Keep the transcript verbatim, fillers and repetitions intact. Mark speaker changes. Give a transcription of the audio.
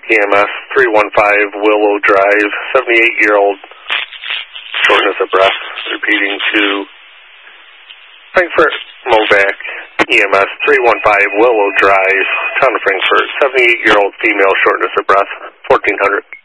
Speaker 1: E M S three one five Willow Drive, seventy-eight-year-old, shortness of breath. Repeating to Frankfurt, Movac, E M S three one five Willow Drive, town of Frankfurt, seventy-eight-year-old female, shortness of breath, fourteen hundred.